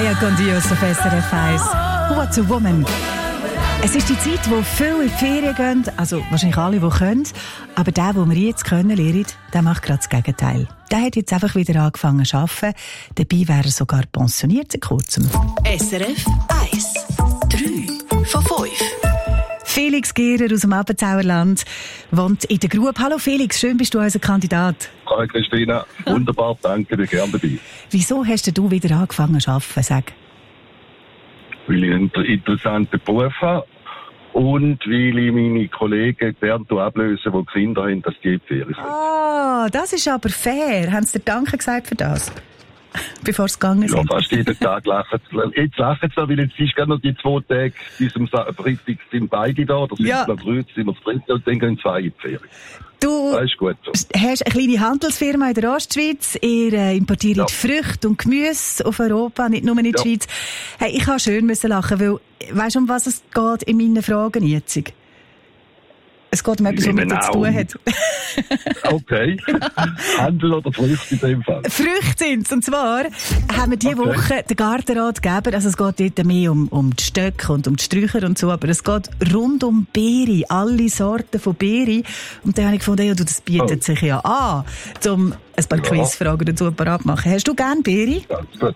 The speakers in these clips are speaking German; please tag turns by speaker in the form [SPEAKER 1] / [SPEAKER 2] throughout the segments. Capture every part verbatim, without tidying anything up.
[SPEAKER 1] Mariah con Dios auf S R F eins. What's a Woman? Es ist die Zeit, wo viele in die Ferien gehen, also wahrscheinlich alle, die können. Aber der, den wir jetzt können lernen, der macht gerade das Gegenteil. Der hat jetzt einfach wieder angefangen zu arbeiten. Dabei wäre er sogar pensioniert seit kurzem.
[SPEAKER 2] S R F eins. drei von fünf.
[SPEAKER 1] Felix Gehrer aus dem Appenzauerland wohnt in der Grube. Hallo Felix, schön bist du unser Kandidat.
[SPEAKER 3] Hallo Christina, wunderbar, danke, bin gerne dabei.
[SPEAKER 1] Wieso hast du wieder angefangen zu arbeiten, sag?
[SPEAKER 3] Weil ich einen interessanten Beruf habe und weil ich meine Kollegen gelernt ablösen, die Kinder haben, dass die in die Ferien sind.
[SPEAKER 1] Ah, das ist aber fair. Haben sie dir Danke gesagt für das? Bevor es gegangen ist?
[SPEAKER 3] Ja, fast jeden Tag lachen sie. Jetzt lachen sie noch, weil jetzt ist gerade noch die zwei Tage bis zum Freitag sind beide da, oder sind
[SPEAKER 1] Ja.
[SPEAKER 3] es noch drei, sind wir das dritte und dann gehen zwei in die Ferien.
[SPEAKER 1] Du
[SPEAKER 3] Das ist gut so.
[SPEAKER 1] hast eine kleine Handelsfirma in der Ostschweiz. Ihr äh, importiert
[SPEAKER 3] Ja.
[SPEAKER 1] Früchte und Gemüse auf Europa, nicht nur in die
[SPEAKER 3] Ja.
[SPEAKER 1] Schweiz. Hey, ich habe schön müssen lachen, weil, weißt du, um was es geht in meinen Fragen jetzt? Es geht um etwas, was mit dir zu tun hat.
[SPEAKER 3] Okay. Handel oder Früchte in dem Fall?
[SPEAKER 1] Früchte sind Und zwar haben wir diese
[SPEAKER 3] Okay.
[SPEAKER 1] Woche den Gartenratgeber. Also es geht dort mehr um, um die Stöcke und um die Sträucher und so. Aber es geht rund um Beere. Alle Sorten von Beere. Und dann habe ich gefunden, ja, du, das bietet
[SPEAKER 3] Oh.
[SPEAKER 1] sich ja an, um ein paar
[SPEAKER 3] Ja.
[SPEAKER 1] Quizfragen dazu parat machen. Hast du gerne Beere?
[SPEAKER 3] Ganz gut.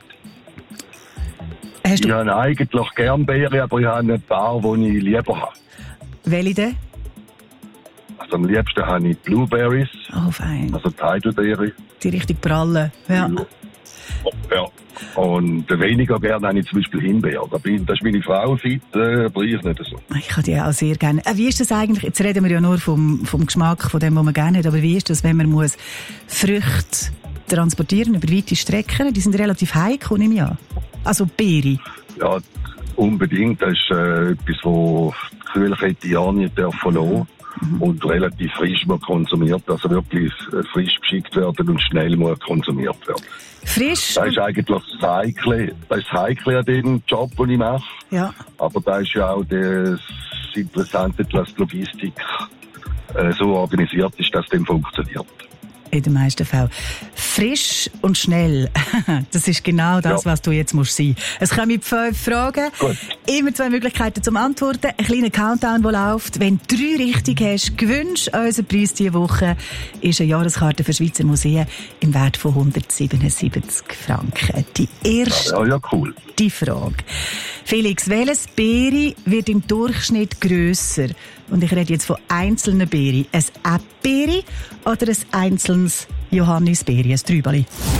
[SPEAKER 1] Hast du
[SPEAKER 3] Ich habe eigentlich gerne Beeren, aber ich habe ein paar, die ich lieber habe.
[SPEAKER 1] welche denn?
[SPEAKER 3] Also am liebsten habe ich Blueberries,
[SPEAKER 1] Oh, fein.
[SPEAKER 3] also die Heidelbeere.
[SPEAKER 1] Die richtig prallen. Ja.
[SPEAKER 3] Ja. Und weniger gerne habe ich zum Beispiel Himbeer. Da bin, das ist meine Frau fit, äh, aber ich nicht so.
[SPEAKER 1] Ich habe die auch sehr gerne. Äh, wie ist das eigentlich? Jetzt reden wir ja nur vom, vom Geschmack, von dem, was man gerne hat. Aber wie ist das, wenn man muss Früchte transportieren über weite Strecken? Die sind relativ heikel, nehme ich an. Also Beere.
[SPEAKER 3] Ja, unbedingt. Das ist äh, etwas, wo die Kühlkette ja nicht dürfen lassen.
[SPEAKER 1] Mhm.
[SPEAKER 3] Und relativ frisch muss konsumiert, also wirklich äh, frisch beschickt werden und schnell muss konsumiert werden.
[SPEAKER 1] Frisch.
[SPEAKER 3] Das ist eigentlich das Heikle, das ist das Heikle an dem Job, den ich mache.
[SPEAKER 1] Ja.
[SPEAKER 3] Aber da ist ja auch das Interessante, dass die Logistik äh, so organisiert ist, dass das funktioniert.
[SPEAKER 1] In den meisten Fällen. Frisch und schnell. Das ist genau das,
[SPEAKER 3] Ja.
[SPEAKER 1] was du jetzt musst sein. Es kommen fünf Fragen.
[SPEAKER 3] Gut.
[SPEAKER 1] Immer zwei Möglichkeiten zum Antworten. Ein kleiner Countdown, der läuft. Wenn du drei richtig hast, gewünscht unser Preis diese Woche ist eine Jahreskarte für Schweizer Museen im Wert von hundertsiebenundsiebzig Franken. Die erste
[SPEAKER 3] Ja, ja, cool.
[SPEAKER 1] die Frage. Felix, welches Beere wird im Durchschnitt grösser? Und ich rede jetzt von einzelnen Beeren. Ein Äpfelbeere oder ein einzelnes Johannisbeere, ein Trübeli?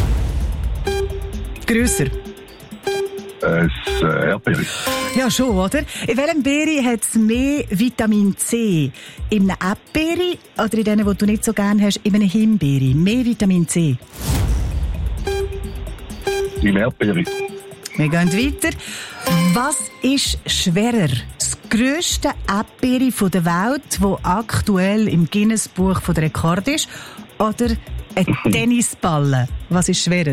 [SPEAKER 1] Grösser.
[SPEAKER 3] Ein äh, Erdbeere.
[SPEAKER 1] Ja, schon, oder? In welchem Beere hat es mehr Vitamin C? In einem Äpfelbeere oder in denen, die du nicht so gerne hast, in einem Himbeere? Mehr Vitamin C?
[SPEAKER 3] Im Erdbeere.
[SPEAKER 1] Wir gehen weiter. Was ist schwerer? Das grösste Äpfelbeere der Welt, das aktuell im Guinness-Buch der Rekord ist? Oder ein Tennisball? Was ist schwerer?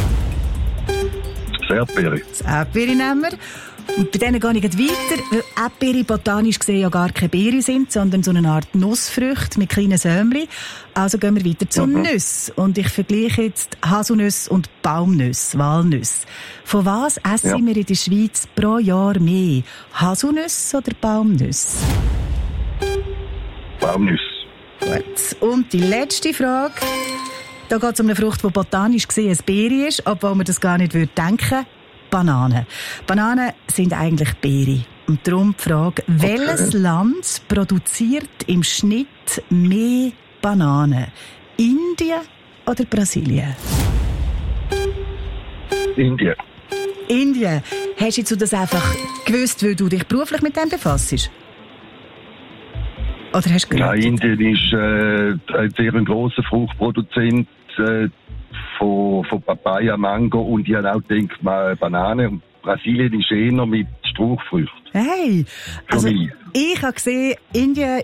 [SPEAKER 3] Das Erdbeere.
[SPEAKER 1] Das Äpfelbeere nehmen wir. Und bei denen gehe ich gleich weiter, weil Äpfelbeere botanisch gesehen ja gar keine Beere sind, sondern so eine Art Nussfrüchte mit kleinen Sämli. Also gehen wir weiter zu
[SPEAKER 3] Mhm.
[SPEAKER 1] Nüsse. Und ich vergleiche jetzt Haselnüsse und Baumnüsse, Walnüsse. Von was essen
[SPEAKER 3] Ja.
[SPEAKER 1] wir in der Schweiz pro Jahr mehr? Haselnüsse oder Baumnüsse?
[SPEAKER 3] Baumnüsse.
[SPEAKER 1] Gut. Und die letzte Frage. Da geht es um eine Frucht, die botanisch gesehen eine Beere ist, obwohl man das gar nicht würde denken. Bananen. Bananen sind eigentlich Beere. Und darum die Frage, welches Land produziert im Schnitt mehr Bananen? Indien oder Brasilien?
[SPEAKER 3] Indien.
[SPEAKER 1] Indien. Hast du jetzt das einfach gewusst, weil du dich beruflich mit dem befasst? Oder hast du
[SPEAKER 3] Ja,
[SPEAKER 1] geraten?
[SPEAKER 3] Indien ist äh, ein sehr grosser Fruchtproduzent äh, von, von Papaya, Mango und ich habe auch gedacht, mal Banane. Und Brasilien ist eher mit Strauchfrüchten.
[SPEAKER 1] Hey, also
[SPEAKER 3] mich.
[SPEAKER 1] ich habe gesehen, Indien